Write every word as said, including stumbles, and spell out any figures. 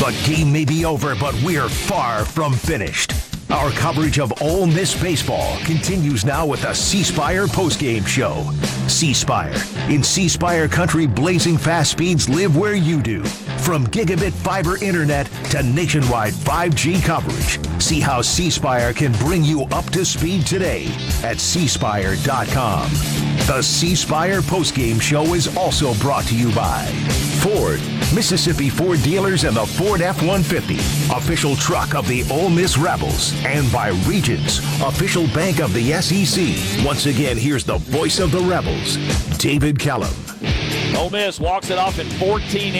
The game may be over, but we're far from finished. Our coverage of Ole Miss baseball continues now with the C Spire postgame show. C Spire. In C Spire country, blazing fast speeds live where you do. From gigabit fiber internet to nationwide five G coverage. See how C Spire can bring you up to speed today at c spire dot com. The C Spire postgame show is also brought to you by Ford, Mississippi Ford dealers and the Ford F one fifty, official truck of the Ole Miss Rebels, and by Regions, official bank of the S E C. Once again, here's the voice of the Rebels, David Kellum. Ole Miss walks it off in fourteen